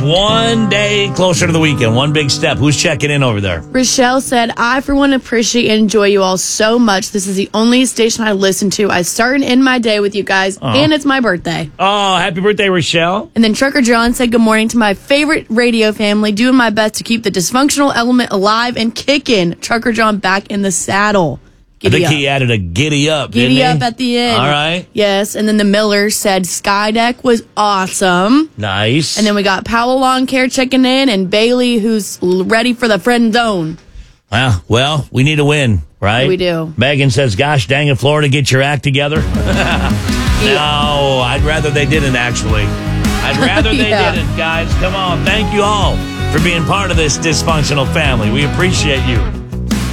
one day closer to the weekend. One big step. Who's checking in over there? Rochelle said, I, for one, appreciate and enjoy you all so much. This is the only station I listen to. I start and end my day with you guys, and it's my birthday. Oh, happy birthday, Rochelle. And then Trucker John said, good morning to my favorite radio family, doing my best to keep the dysfunctional element alive and kicking. Trucker John back in the saddle. I think he added a giddy up, Giddy didn't he? up at the end. All right. Yes, and then the Miller said Skydeck was awesome. Nice. And then we got Powell Lawn Care checking in and Bailey who's ready for the friend zone. Well, we need a win, right? We do. Megan says, gosh dang it, Florida, get your act together. No, I'd rather they didn't, actually. I'd rather they didn't, guys. Come on. Thank you all for being part of this dysfunctional family. We appreciate you.